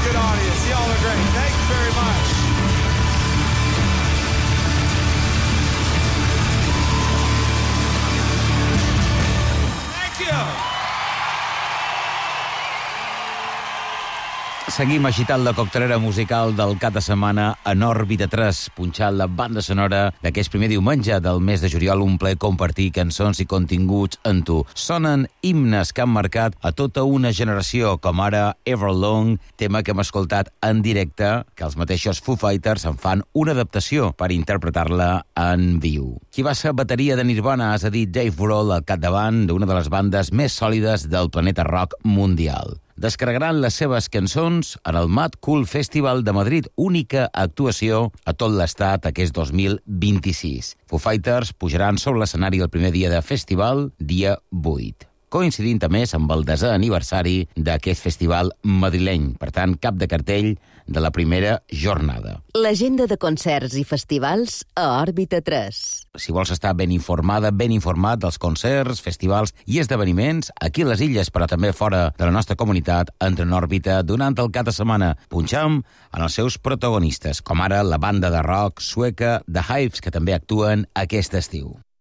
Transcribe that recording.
good audience. Y'all are great. Thank you very much. Thank you. Seguim agitant la coctelera musical del cap de setmana en Òrbita 3, punxant la banda sonora d'aquest primer diumenge del mes de juliol, un plaer compartir cançons i continguts amb tu. Sonen himnes que han marcat a tota una generació, com ara Everlong, tema que hem escoltat en directe, que els mateixos Foo Fighters en fan una adaptació per interpretar-la en viu. Qui va ser bateria de Nirvana, és a dir, Dave Grohl, al capdavant d'una de les bandes més sòlides del planeta rock mundial. Descarregaran les seves cançons en el Mad Cool Festival de Madrid, única actuació a tot l'estat aquest 2026. Foo Fighters pujaran sobre l'escenari el primer dia de festival, dia 8, coincidint a més amb el 10è aniversari d'aquest festival madrileny, per tant, cap de cartell de la primera jornada. L'agenda de concerts i festivals a Òrbita 3. Si vols estar ben informada, ben informat dels concerts, festivals i esdeveniments, aquí a les illes, però també fora de la nostra comunitat, entra en òrbita durant el cap de setmana. Punxam en els seus protagonistes, com ara la banda de rock sueca The Hives, que també actuen aquest estiu.